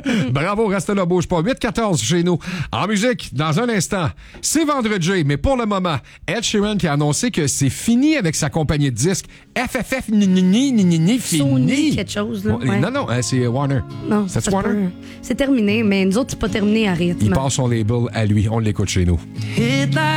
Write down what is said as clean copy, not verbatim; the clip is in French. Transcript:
Bravo, reste là, bouge pas. 8-14 chez nous. En musique, dans un instant, c'est vendredi, mais pour le moment, Ed Sheeran qui a annoncé que c'est fini avec sa compagnie de disques. FFF, fini. Sony, quelque chose, là. Ouais. Non, c'est Warner. Non, c'est Warner? C'est terminé, mais nous autres, c'est pas terminé, arrête. Il passe son label à lui. On l'écoute chez nous.